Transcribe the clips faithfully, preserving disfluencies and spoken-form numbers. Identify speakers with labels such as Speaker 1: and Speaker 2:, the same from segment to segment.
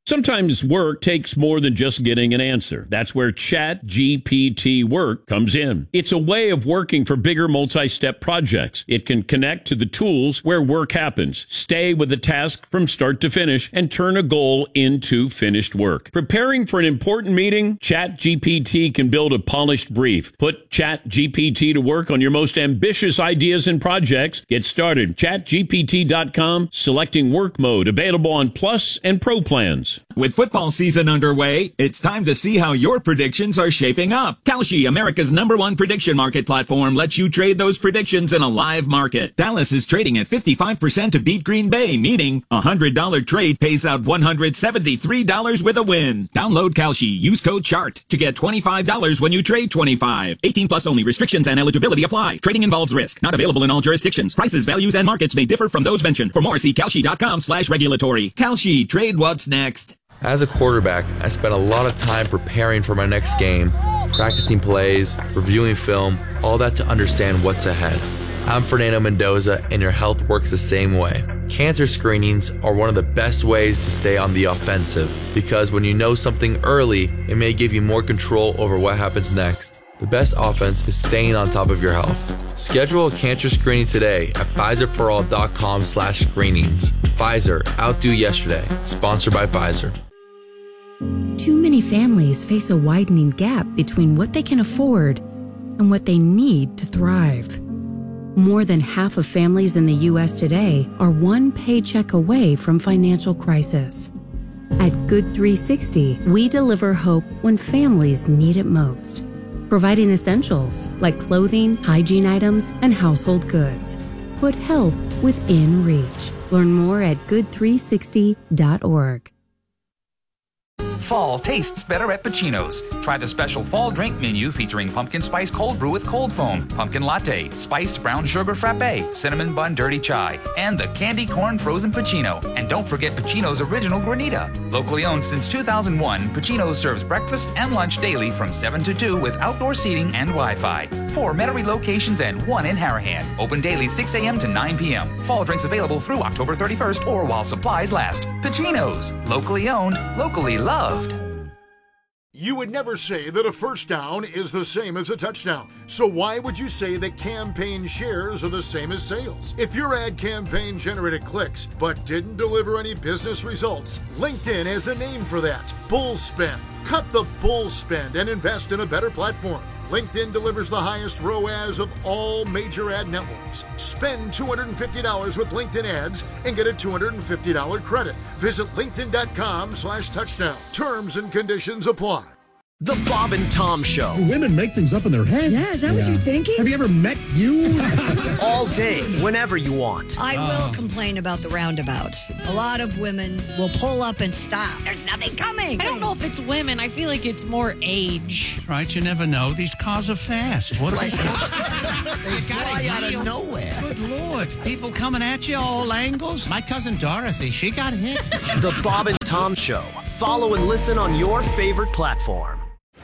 Speaker 1: Sometimes work takes more than just getting an answer. That's where Chat G P T Work comes in. It's a way of working for bigger multi-step projects. It can connect to the tools where work happens, stay with the task from start to finish, and turn a goal into finished work. Preparing for an important meeting? Chat G P T can build a polished brief. Put Chat G P T to work on your most ambitious ideas and projects. Get started. chat G P T dot com, selecting work mode, available on Plus and Pro plans.
Speaker 2: With football season underway, it's time to see how your predictions are shaping up. Kalshi, America's number one prediction market platform, lets you trade those predictions in a live market. Dallas is trading at fifty-five percent to beat Green Bay, meaning a one hundred dollars trade pays out one hundred seventy-three dollars with a win. Download Kalshi. Use code CHART to get twenty-five dollars when you trade twenty-five dollars. eighteen plus only. Restrictions and eligibility apply. Trading involves risk. Not available in all jurisdictions. Prices, values, and markets may differ from those mentioned. For more, see Kalshi dot com slash regulatory. Kalshi. Trade what's next.
Speaker 3: As a quarterback, I spent a lot of time preparing for my next game, practicing plays, reviewing film, all that to understand what's ahead. I'm Fernando Mendoza, and your health works the same way. Cancer screenings are one of the best ways to stay on the offensive, because when you know something early, it may give you more control over what happens next. The best offense is staying on top of your health. Schedule a cancer screening today at Pfizer for all dot com slash screenings. Pfizer, outdo yesterday. Sponsored by Pfizer.
Speaker 4: Too many families face a widening gap between what they can afford and what they need to thrive. More than half of families in the U S today are one paycheck away from financial crisis. At Good three sixty, we deliver hope when families need it most, providing essentials like clothing, hygiene items, and household goods. Put help within reach. Learn more at good three sixty dot org.
Speaker 5: Fall tastes better at Pacino's. Try the special fall drink menu featuring pumpkin spice cold brew with cold foam, pumpkin latte, spiced brown sugar frappe, cinnamon bun dirty chai, and the candy corn frozen Pacino. And don't forget Pacino's original granita. Locally owned since two thousand one, Pacino's serves breakfast and lunch daily from seven to two with outdoor seating and Wi-Fi. Four Metairie locations and one in Harahan. Open daily six a.m. to nine p.m. Fall drinks available through October thirty-first or while supplies last. Pacino's. Locally owned, locally loved.
Speaker 6: You would never say that a first down is the same as a touchdown. So why would you say that campaign shares are the same as sales? If your ad campaign generated clicks but didn't deliver any business results, LinkedIn has a name for that. Bull spend. Cut the bull spend and invest in a better platform. LinkedIn delivers the highest R O A S of all major ad networks. Spend two hundred fifty dollars with LinkedIn ads and get a two hundred fifty dollars credit. Visit linkedin dot com slash touchdown. Terms and conditions apply.
Speaker 7: The Bob and Tom Show.
Speaker 8: Do women make things up in their head?
Speaker 9: Yeah, is that yeah. what you're thinking?
Speaker 8: Have you ever met you?
Speaker 7: All day, whenever you want.
Speaker 9: I uh. will complain about the roundabouts. A lot of women will pull up and stop. There's nothing coming.
Speaker 10: I don't know if it's women. I feel like it's more age.
Speaker 11: Right, you never know. These cars are fast. What are they?
Speaker 12: They fly out of nowhere.
Speaker 11: Good Lord. People coming at you all angles. My cousin Dorothy, she got hit.
Speaker 7: The Bob and Tom Show. Follow and listen on your favorite platform.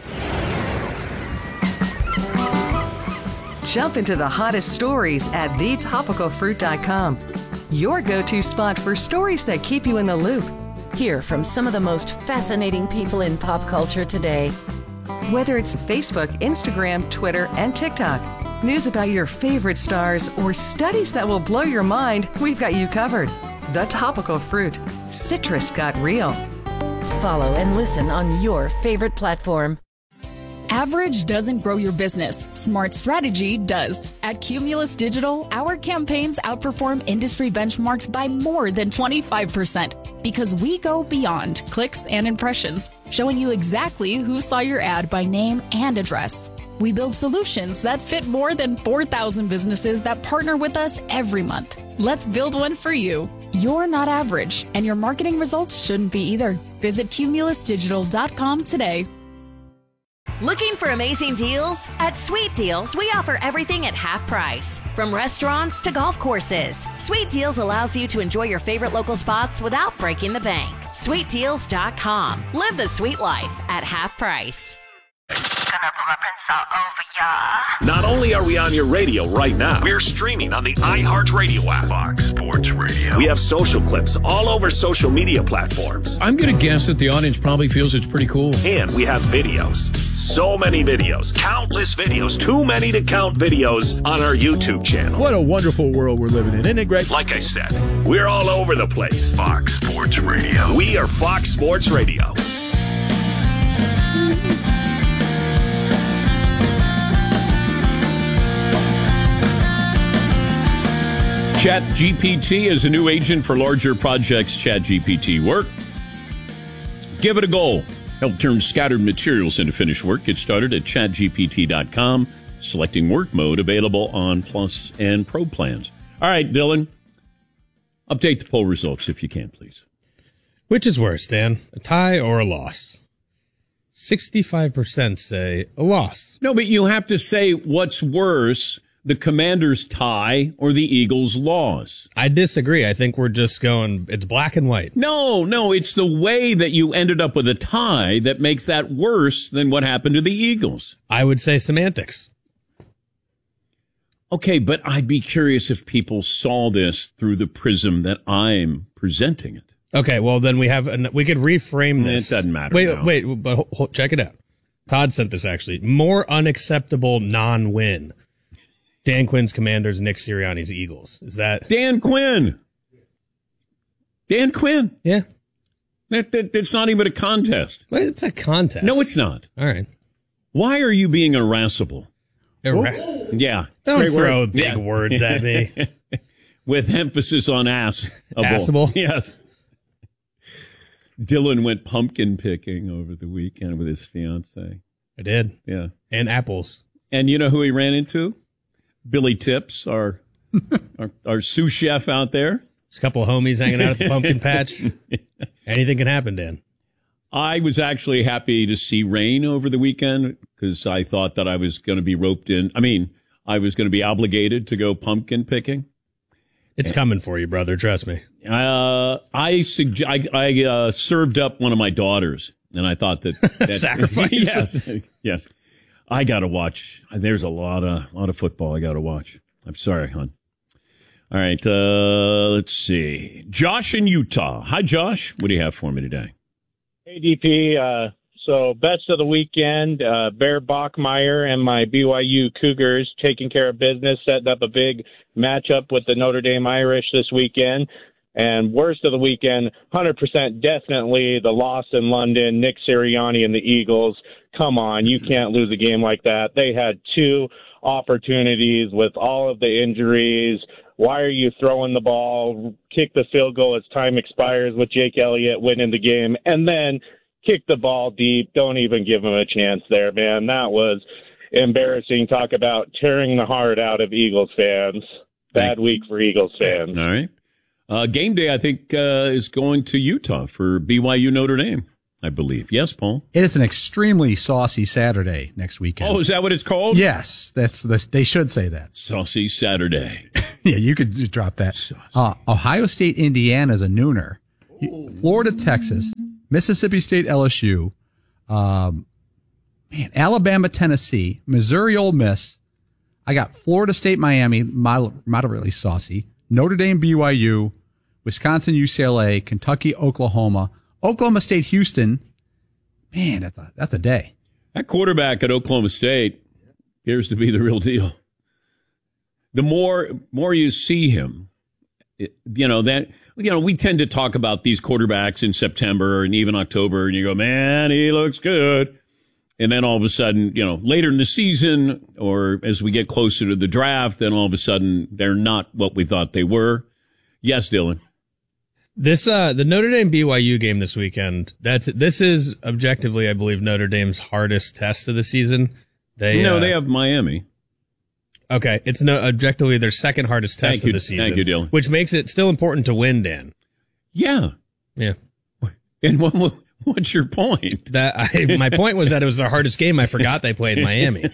Speaker 13: Jump into the hottest stories at the topical fruit dot com. Your go-to spot for stories that keep you in the loop. Hear from some of the most fascinating people in pop culture today. Whether it's Facebook, Instagram, Twitter, and TikTok, news about your favorite stars, or studies that will blow your mind, we've got you covered. The Topical Fruit. Citrus got real.
Speaker 14: Follow and listen on your favorite platform.
Speaker 15: Average doesn't grow your business. Smart strategy does. At Cumulus Digital, our campaigns outperform industry benchmarks by more than twenty-five percent because we go beyond clicks and impressions, showing you exactly who saw your ad by name and address. We build solutions that fit more than four thousand businesses that partner with us every month. Let's build one for you. You're not average, and your marketing results shouldn't be either. Visit cumulus digital dot com today.
Speaker 14: Looking for amazing deals? At Sweet Deals, we offer everything at half price. From restaurants to golf courses, Sweet Deals allows you to enjoy your favorite local spots without breaking the bank. sweet deals dot com. Live the sweet life at half price.
Speaker 16: Not only are we on your radio right now, we're streaming on the iHeartRadio app. Fox Sports Radio. We have social clips all over social media platforms.
Speaker 1: I'm going to guess that the audience probably feels it's pretty cool.
Speaker 16: And we have videos. So many videos. Countless videos. Too many to count videos on our YouTube channel.
Speaker 17: What a wonderful world we're living in. Isn't it great?
Speaker 16: Like I said, we're all over the place. Fox Sports Radio. We are Fox Sports Radio.
Speaker 1: ChatGPT is a new agent for larger projects. ChatGPT Work. Give it a go. Help turn scattered materials into finished work. Get started at chat G P T dot com. Selecting work mode, available on Plus and Pro plans. All right, Dylan. Update the poll results if you can, please.
Speaker 18: Which is worse, Dan? A tie or a loss? sixty-five percent say a loss.
Speaker 1: No, but you have to say what's worse, the Commanders' tie or the Eagles' loss.
Speaker 18: I disagree. I think we're just going, it's black and white.
Speaker 1: No, no, it's the way that you ended up with a tie that makes that worse than what happened to the Eagles.
Speaker 18: I would say semantics.
Speaker 1: Okay, but I'd be curious if people saw this through the prism that I'm presenting it.
Speaker 18: Okay, well, then we have, an, we could reframe this.
Speaker 1: It doesn't matter.
Speaker 18: Wait,
Speaker 1: now.
Speaker 18: wait, but hold, hold, check it out. Todd sent this actually. More unacceptable non-win. Dan Quinn's Commanders, Nick Sirianni's Eagles. Is that
Speaker 1: Dan Quinn? Dan Quinn?
Speaker 18: Yeah.
Speaker 1: That, that it's not even a contest.
Speaker 18: Well, it's a contest.
Speaker 1: No, it's not.
Speaker 18: All right.
Speaker 1: Why are you being irascible?
Speaker 18: Ira-
Speaker 1: yeah.
Speaker 18: Don't
Speaker 1: Great
Speaker 18: throw
Speaker 1: word.
Speaker 18: big
Speaker 1: yeah.
Speaker 18: words at me.
Speaker 1: With emphasis on ass.
Speaker 18: Assable?
Speaker 1: Yes. Dylan went pumpkin picking over the weekend with his fiance.
Speaker 18: I did.
Speaker 1: Yeah.
Speaker 18: And apples.
Speaker 1: And you know who he ran into? Billy Tips, our, our our sous chef out there.
Speaker 18: There's a couple of homies hanging out at the pumpkin patch. Anything can happen, Dan.
Speaker 1: I was actually happy to see rain over the weekend because I thought that I was going to be roped in. I mean, I was going to be obligated to go pumpkin picking.
Speaker 18: It's coming for you, brother. Trust me.
Speaker 1: Uh, I, sugge- I, I uh, served up one of my daughters, and I thought that... that
Speaker 18: Sacrifice.
Speaker 1: Yes. Yes. I got to watch. There's a lot of lot of football I got to watch. I'm sorry, hon. All right, uh, let's see. Josh in Utah. Hi, Josh. What do you have for me today?
Speaker 19: Hey, D P. Uh, so, best of the weekend, uh, Bear Bachmeyer and my B Y U Cougars taking care of business, setting up a big matchup with the Notre Dame Irish this weekend. And worst of the weekend, one hundred percent definitely the loss in London, Nick Sirianni and the Eagles. Come on, you can't lose a game like that. They had two opportunities with all of the injuries. Why are you throwing the ball? Kick the field goal as time expires with Jake Elliott winning the game, and then kick the ball deep. Don't even give him a chance there, man. That was embarrassing. Talk about tearing the heart out of Eagles fans. Bad week for Eagles fans.
Speaker 1: All right. Uh, game day, I think, uh, is going to Utah for B Y U Notre Dame, I believe. Yes, Paul?
Speaker 20: It is an extremely saucy Saturday next weekend.
Speaker 1: Oh, is that what it's called?
Speaker 20: Yes, that's the, they should say that.
Speaker 1: Saucy Saturday.
Speaker 20: Yeah, you could just drop that. Uh, Ohio State, Indiana is a nooner. Florida, Texas, Mississippi State, L S U, um, man, Alabama, Tennessee, Missouri, Ole Miss. I got Florida State, Miami, mod- moderately saucy. Notre Dame, B Y U, Wisconsin, U C L A, Kentucky, Oklahoma, Oklahoma State, Houston. Man, that's a that's a day.
Speaker 1: That quarterback at Oklahoma State appears to be the real deal. The more more you see him, it, you know that you know we tend to talk about these quarterbacks in September and even October, and you go, man, he looks good. And then all of a sudden, you know, later in the season or as we get closer to the draft, then all of a sudden they're not what we thought they were. Yes, Dylan.
Speaker 18: This uh the Notre Dame B Y U game this weekend. That's this is objectively, I believe, Notre Dame's hardest test of the season. They
Speaker 1: no,
Speaker 18: uh,
Speaker 1: they have Miami.
Speaker 18: Okay, it's no objectively their second hardest test
Speaker 1: Thank you.
Speaker 18: of the season.
Speaker 1: Thank you, Dylan.
Speaker 18: Which makes it still important to win, Dan.
Speaker 1: Yeah,
Speaker 18: yeah.
Speaker 1: And what, what's your point?
Speaker 18: That I, my point was that it was their hardest game. I forgot they played Miami.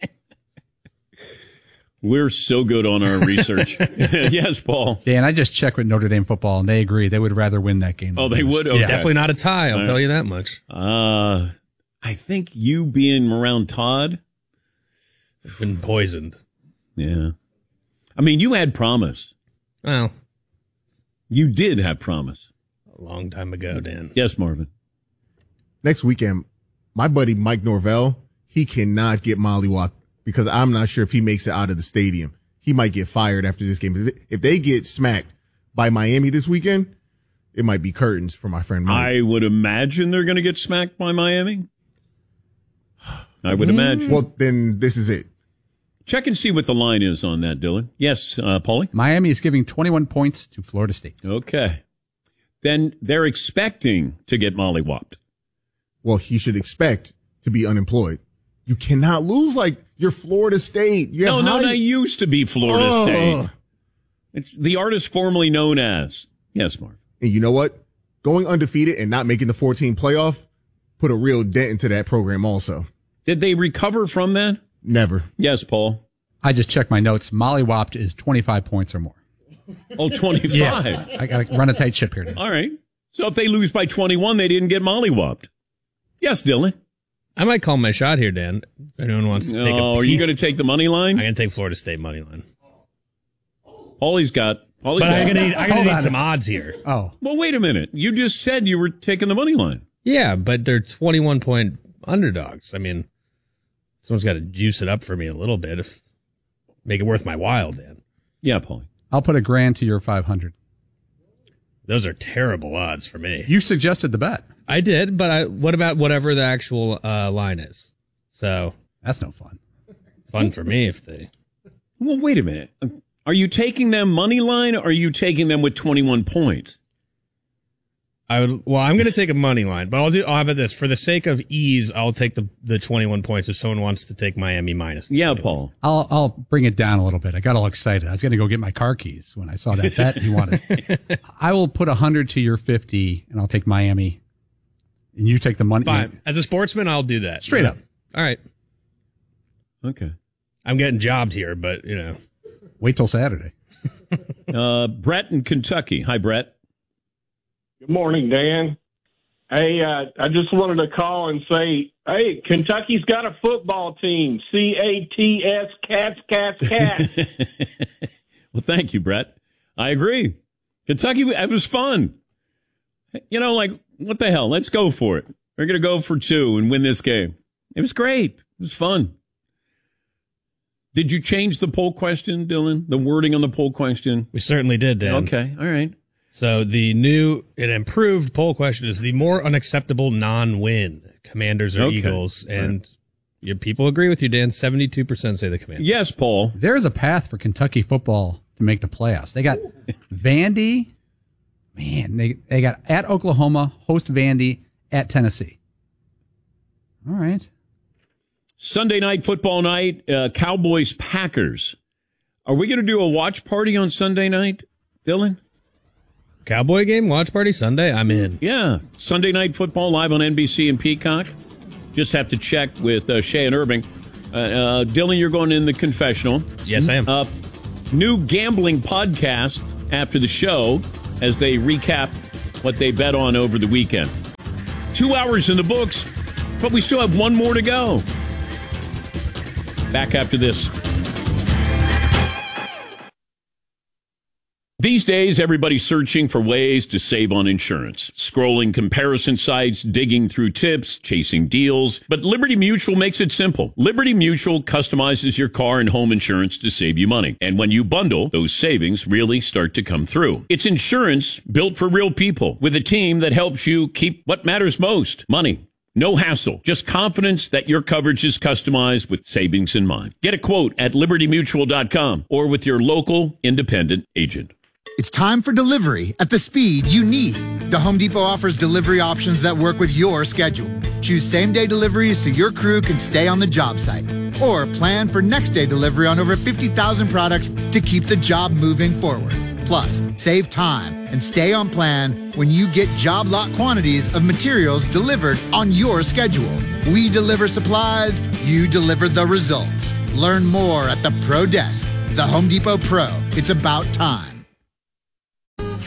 Speaker 1: We're so good on our research. Yes, Paul.
Speaker 20: Dan, I just checked with Notre Dame football, and they agree they would rather win that game.
Speaker 1: Oh, they would? Okay.
Speaker 18: Yeah. Definitely not a tie, I'll
Speaker 1: All
Speaker 18: tell
Speaker 1: right.
Speaker 18: you that much.
Speaker 1: Uh, I think you being around Todd.
Speaker 18: I've been poisoned.
Speaker 1: Yeah. I mean, you had promise.
Speaker 18: Well,
Speaker 1: you did have promise.
Speaker 18: A long time ago, Dan.
Speaker 1: Yes, Marvin.
Speaker 21: Next weekend, my buddy Mike Norvell, he cannot get mollywopped because I'm not sure if he makes it out of the stadium. He might get fired after this game. If they get smacked by Miami this weekend, it might be curtains for my friend Mike.
Speaker 1: I would imagine they're going to get smacked by Miami. I would imagine.
Speaker 21: Well, then this is it.
Speaker 1: Check and see what the line is on that, Dylan. Yes, uh, Paulie?
Speaker 20: Miami is giving twenty-one points to Florida State.
Speaker 1: Okay. Then they're expecting to get mollywopped.
Speaker 21: Well, he should expect to be unemployed. You cannot lose like you're Florida State. You
Speaker 1: no, no,
Speaker 21: high...
Speaker 1: that used to be Florida
Speaker 21: oh.
Speaker 1: State. It's the artist formerly known as. Yes, Mark.
Speaker 21: And you know what? Going undefeated and not making the fourteen playoff put a real dent into that program also.
Speaker 1: Did they recover from that?
Speaker 21: Never.
Speaker 1: Yes, Paul.
Speaker 20: I just checked my notes. Mollywopped is twenty-five points or more.
Speaker 1: Oh, twenty-five.
Speaker 20: Yeah, I got to run a tight ship here today.
Speaker 1: All right. So if they lose by twenty-one, they didn't get mollywopped. Yes, Dylan.
Speaker 18: I might call my shot here, Dan. If anyone wants to take a
Speaker 1: Oh, are you going to take the money line?
Speaker 18: I'm going to take Florida State money line.
Speaker 1: Paulie's got. Paulie's
Speaker 18: but
Speaker 1: got,
Speaker 18: I'm going to need, I'm gonna need some odds here.
Speaker 20: Oh.
Speaker 1: Well, wait a minute. You just said you were taking the money line.
Speaker 18: Yeah, but they're twenty-one point underdogs. I mean, someone's got to juice it up for me a little bit. If make it worth my while, Dan.
Speaker 1: Yeah, Paulie.
Speaker 20: I'll put a grand to your five hundred.
Speaker 18: Those are terrible odds for me.
Speaker 20: You suggested the bet.
Speaker 18: I did, but I, what about whatever the actual uh, line is? So
Speaker 20: that's no fun.
Speaker 18: Fun for me if they.
Speaker 1: Well, wait a minute. Are you taking them money line or are you taking them with twenty-one points?
Speaker 18: I would. Well, I'm going to take a money line, but I'll do. Oh, how about this? For the sake of ease, I'll take the the twenty-one points if someone wants to take Miami minus.
Speaker 1: Yeah, Paul.
Speaker 20: I'll I'll bring it down a little bit. I got all excited. I was going to go get my car keys when I saw that bet you wanted. I will put a hundred to your fifty, and I'll take Miami, and you take the money.
Speaker 18: Fine. As a sportsman, I'll do that.
Speaker 20: Straight up.
Speaker 18: All right.
Speaker 1: Okay.
Speaker 18: I'm getting jobbed here, but you know,
Speaker 20: wait till Saturday.
Speaker 1: uh, Brett in Kentucky. Hi, Brett.
Speaker 22: Good morning, Dan. Hey, uh, I just wanted to call and say, hey, Kentucky's got a football team. C A T S, Cats, Cats, Cats.
Speaker 1: Well, thank you, Brett. I agree. Kentucky, it was fun. You know, like, what the hell? Let's go for it. We're going to go for two and win this game. It was great. It was fun. Did you change the poll question, Dylan? The wording on the poll question?
Speaker 18: We certainly did, Dan.
Speaker 1: Okay, all right.
Speaker 18: So the new and improved poll question is the more unacceptable non-win, Commanders or
Speaker 1: Okay.
Speaker 18: Eagles. And your people agree with you, Dan. seventy-two percent say the Commanders.
Speaker 1: Yes, Paul.
Speaker 20: There's a path for Kentucky football to make the playoffs. They got Vandy. Man, they, they got at Oklahoma, host Vandy, at Tennessee. All right.
Speaker 1: Sunday night football night, uh, Cowboys Packers. Are we going to do a watch party on Sunday night, Dylan?
Speaker 18: Cowboy game, watch party Sunday? I'm in.
Speaker 1: Yeah. Sunday night football live on N B C and Peacock. Just have to check with uh, Shea and Irving. Uh, uh, Dylan, you're going in the confessional.
Speaker 18: Yes, I am.
Speaker 1: Uh, new gambling podcast after the show as they recap what they bet on over the weekend. Two hours in the books, but we still have one more to go. Back after this. These days, everybody's searching for ways to save on insurance. Scrolling comparison sites, digging through tips, chasing deals. But Liberty Mutual makes it simple. Liberty Mutual customizes your car and home insurance to save you money. And when you bundle, those savings really start to come through. It's insurance built for real people with a team that helps you keep what matters most, money. No hassle, just confidence that your coverage is customized with savings in mind. Get a quote at liberty mutual dot com or with your local independent agent.
Speaker 23: It's time for delivery at the speed you need. The Home Depot offers delivery options that work with your schedule. Choose same-day deliveries so your crew can stay on the job site. Or plan for next-day delivery on over fifty thousand products to keep the job moving forward. Plus, save time and stay on plan when you get job lot quantities of materials delivered on your schedule. We deliver supplies, you deliver the results. Learn more at the Pro Desk. The Home Depot Pro. It's about time.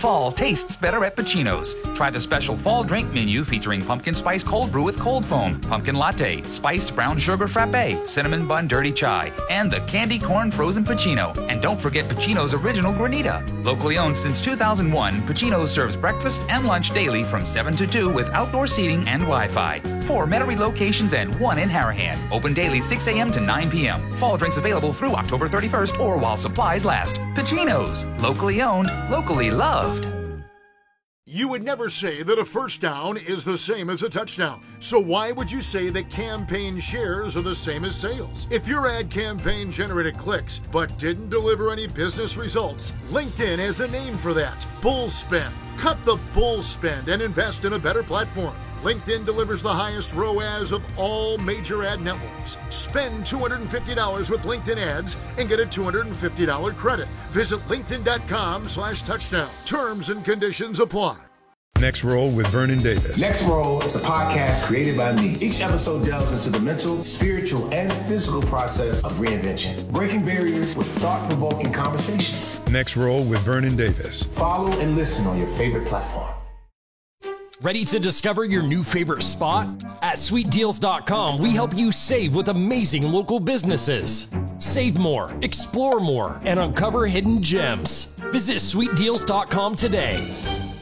Speaker 5: Fall tastes better at Pacino's. Try the special fall drink menu featuring pumpkin spice cold brew with cold foam, pumpkin latte, spiced brown sugar frappe, cinnamon bun dirty chai, and the candy corn frozen Pacino. And don't forget Pacino's original granita. Locally owned since two thousand one, Pacino's serves breakfast and lunch daily from seven to two with outdoor seating and Wi-Fi. Four Metairie locations and one in Harahan. Open daily six a.m. to nine p.m. Fall drinks available through October thirty-first or while supplies last. Pacino's. Locally owned, locally loved.
Speaker 6: You would never say that a first down is the same as a touchdown. So why would you say that campaign shares are the same as sales? If your ad campaign generated clicks but didn't deliver any business results, LinkedIn has a name for that. Bull spend. Cut the bull spend and invest in a better platform. LinkedIn delivers the highest R O A S of all major ad networks. Spend two hundred fifty dollars with LinkedIn ads and get a two hundred fifty dollars credit. Visit linkedin.com slash touchdown. Terms and conditions apply.
Speaker 2: Next Roll with Vernon Davis.
Speaker 3: Next Roll is a podcast created by me. Each episode delves into the mental, spiritual, and physical process of reinvention, breaking barriers with thought-provoking conversations.
Speaker 2: Next Roll with Vernon Davis.
Speaker 3: Follow and listen on your favorite platform.
Speaker 4: Ready to discover your new favorite spot? At sweet deals dot com, we help you save with amazing local businesses. Save more, explore more, and uncover hidden gems. Visit sweet deals dot com today.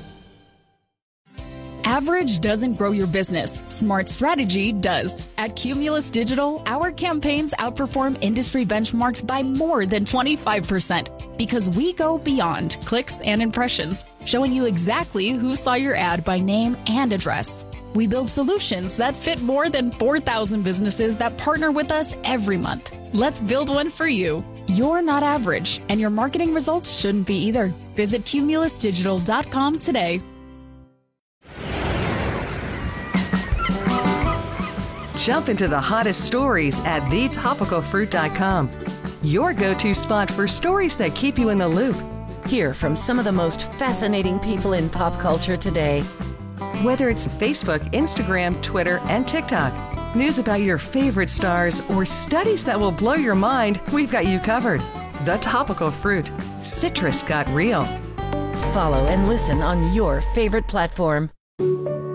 Speaker 15: Average doesn't grow your business. Smart strategy does. At Cumulus Digital, our campaigns outperform industry benchmarks by more than twenty-five percent because we go beyond clicks and impressions, showing you exactly who saw your ad by name and address. We build solutions that fit more than four thousand businesses that partner with us every month. Let's build one for you. You're not average, and your marketing results shouldn't be either. Visit cumulus digital dot com today.
Speaker 13: Jump into the hottest stories at the topical fruit dot com. Your go-to spot for stories that keep you in the loop. Hear from some of the most fascinating people in pop culture today. Whether it's Facebook, Instagram, Twitter, and TikTok, news about your favorite stars, or studies that will blow your mind, we've got you covered. The Topical Fruit. Citrus got real. Follow and listen on your favorite platform.